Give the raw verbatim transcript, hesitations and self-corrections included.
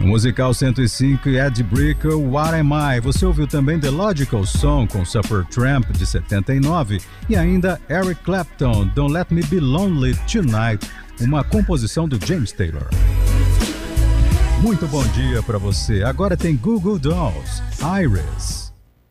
No Musical cento e cinco e Ed Bricker, What Am I? Você ouviu também The Logical Song com Supertramp de setenta e nove e ainda Eric Clapton, Don't Let Me Be Lonely Tonight, uma composição do James Taylor. Muito bom dia para você. Agora tem Google Dolls, Iris.